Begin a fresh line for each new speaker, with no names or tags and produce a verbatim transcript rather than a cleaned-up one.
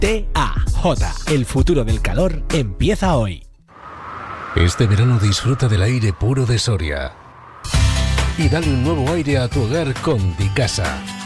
T A J. El futuro del calor empieza hoy.
Este verano disfruta del aire puro de Soria y dale un nuevo aire a tu hogar con Dicasa.